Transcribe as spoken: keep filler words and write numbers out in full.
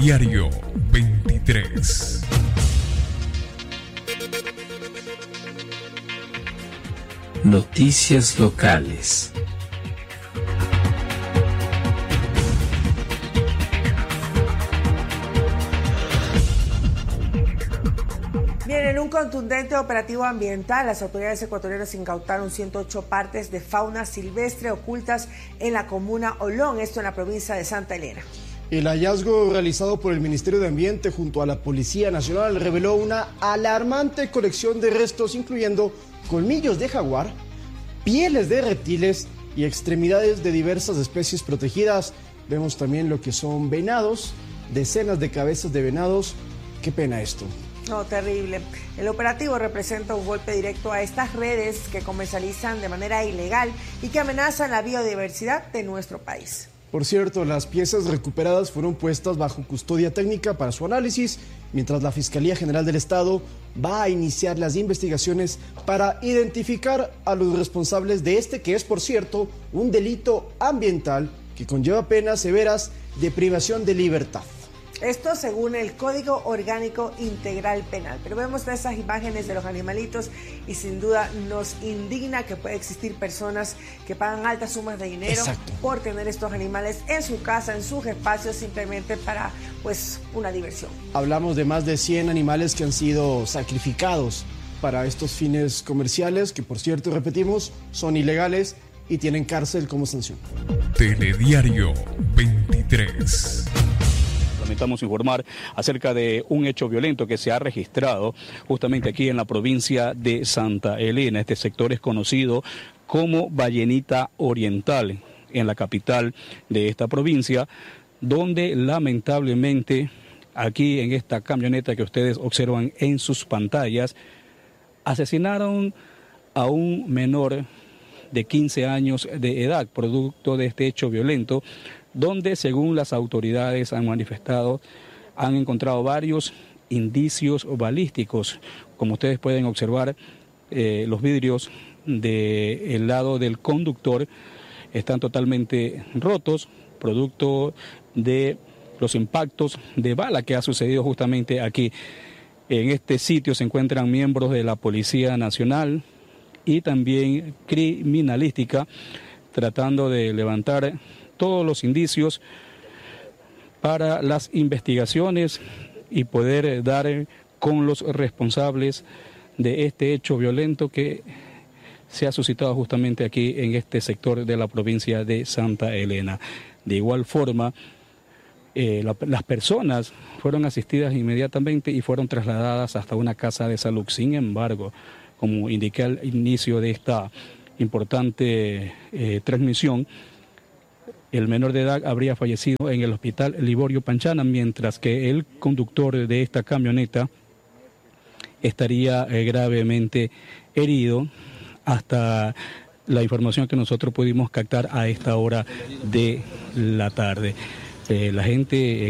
Telediario veintitrés. Noticias locales. Bien, en un contundente operativo ambiental, las autoridades ecuatorianas incautaron ciento ocho partes de fauna silvestre ocultas en la comuna Olón, esto en la provincia de Santa Elena. El hallazgo realizado por el Ministerio de Ambiente junto a la Policía Nacional reveló una alarmante colección de restos, incluyendo colmillos de jaguar, pieles de reptiles y extremidades de diversas especies protegidas. Vemos también lo que son venados, decenas de cabezas de venados. Qué pena esto. No, terrible. El operativo representa un golpe directo a estas redes que comercializan de manera ilegal y que amenazan la biodiversidad de nuestro país. Por cierto, las piezas recuperadas fueron puestas bajo custodia técnica para su análisis, mientras la Fiscalía General del Estado va a iniciar las investigaciones para identificar a los responsables de este, que es, por cierto, un delito ambiental que conlleva penas severas de privación de libertad. Esto según el Código Orgánico Integral Penal. Pero vemos esas imágenes de los animalitos y sin duda nos indigna que pueda existir personas que pagan altas sumas de dinero Exacto. por tener estos animales en su casa, en sus espacios, simplemente para pues una diversión. Hablamos de más de cien animales que han sido sacrificados para estos fines comerciales, que por cierto, repetimos, son ilegales y tienen cárcel como sanción. Telediario veintitrés. Lamentamos informar acerca de un hecho violento que se ha registrado justamente aquí en la provincia de Santa Elena. Este sector es conocido como Vallenita Oriental, en la capital de esta provincia, donde lamentablemente aquí en esta camioneta que ustedes observan en sus pantallas, asesinaron a un menor de quince años de edad, producto de este hecho violento, donde según las autoridades han manifestado, han encontrado varios indicios balísticos. Como ustedes pueden observar, eh, los vidrios del lado del conductor están totalmente rotos, producto de los impactos de bala que ha sucedido justamente aquí. En este sitio se encuentran miembros de la Policía Nacional y también criminalística, tratando de levantar todos los indicios para las investigaciones y poder dar con los responsables de este hecho violento que se ha suscitado justamente aquí en este sector de la provincia de Santa Elena. De igual forma, eh, la, las personas fueron asistidas inmediatamente y fueron trasladadas hasta una casa de salud. Sin embargo, como indiqué al inicio de esta importante eh, transmisión, el menor de edad habría fallecido en el hospital Liborio Panchana, mientras que el conductor de esta camioneta estaría eh, gravemente herido, hasta la información que nosotros pudimos captar a esta hora de la tarde. Eh, la gente